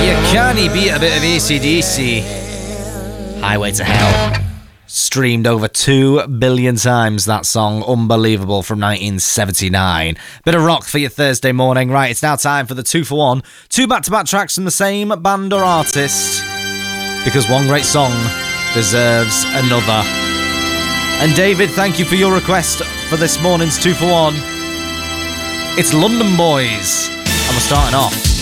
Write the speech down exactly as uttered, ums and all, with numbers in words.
You can't beat a bit of A C D C. Highway to Hell. Streamed over two billion times, that song. Unbelievable, from nineteen seventy-nine. Bit of rock for your Thursday morning. Right, it's now time for the two for one. Two back-to-back tracks from the same band or artist. Because one great song deserves another. And David, thank you for your request for this morning's two for one. It's London Boys. And we're starting off